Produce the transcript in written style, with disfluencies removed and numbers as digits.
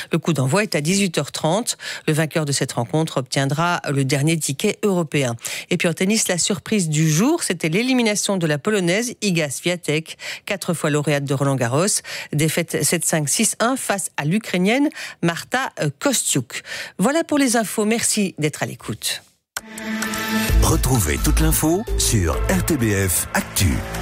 Le coup d'envoi est à 18h30. Le vainqueur de cette rencontre obtiendra le dernier ticket européen. Et puis en tennis, la surprise du jour, c'était l'élimination de la Polonaise Iga Swiatek, 4 fois lauréate de Roland-Garros. Défaite 7-5, 6-1 face à l'Ukrainienne Marta Kostyuk. Voilà pour les infos. Merci d'être à l'écoute. Retrouvez toute l'info sur RTBF Actu.